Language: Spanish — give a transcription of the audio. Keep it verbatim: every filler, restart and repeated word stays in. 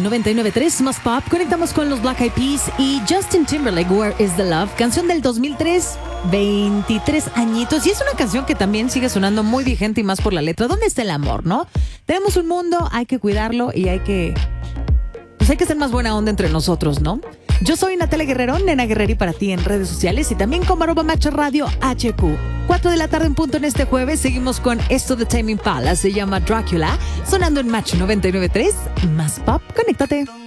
noventa y nueve punto tres más pop. Conectamos con los Black Eyed Peas y Justin Timberlake, Where is the Love? Canción del dos mil tres, veintitrés añitos. Y es una canción que también sigue sonando muy vigente y más por la letra. ¿Dónde está el amor, no? Tenemos un mundo, hay que cuidarlo y hay que... Pues hay que ser más buena onda entre nosotros, ¿no? Yo soy Natalia Guerrero, Nena Guerreri para ti en redes sociales y también como arroba Macho Radio H Q. cuatro de la tarde en punto en este jueves. Seguimos con esto de Tame Impala. Se llama Dracula. Sonando en Macho noventa y nueve punto tres. Más pop. Conéctate.